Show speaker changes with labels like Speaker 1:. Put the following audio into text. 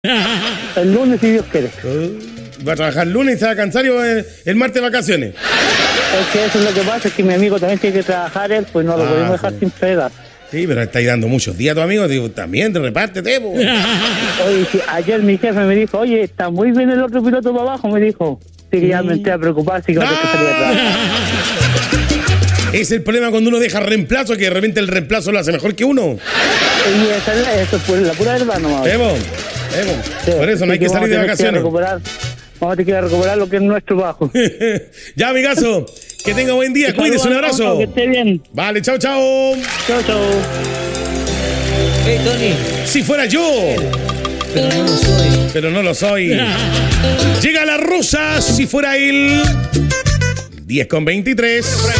Speaker 1: El lunes, si Dios quiere.
Speaker 2: Va a trabajar el lunes y se va a cansar y el martes de vacaciones.
Speaker 1: Es que eso es lo que pasa, es que mi amigo también tiene que trabajar, él, pues no lo podemos dejar sin pega.
Speaker 2: Sí, pero estáis dando muchos días a tu amigo, digo, también, repártete, po.
Speaker 1: Oye, sí, ayer mi jefe me dijo, oye, está muy bien el otro piloto para abajo, me dijo. Sí, que ya me entré a preocupar, sí que va a tener que salir atrás.
Speaker 2: Es el problema cuando uno deja reemplazo, que de repente el reemplazo lo hace mejor que uno.
Speaker 1: Y eso es la pura verdad nomás.
Speaker 2: Sí, por eso no hay que salir de vacaciones.
Speaker 1: Vamos a tener que recuperar lo que es nuestro bajo.
Speaker 2: Ya, amigazo, que tenga buen día, cuídese, un abrazo.
Speaker 1: Que esté bien.
Speaker 2: Vale, chao.
Speaker 1: Chao.
Speaker 3: Hey, Tony.
Speaker 2: Si fuera yo. Pero no lo soy. Llega la rusa, si fuera él. 10:23.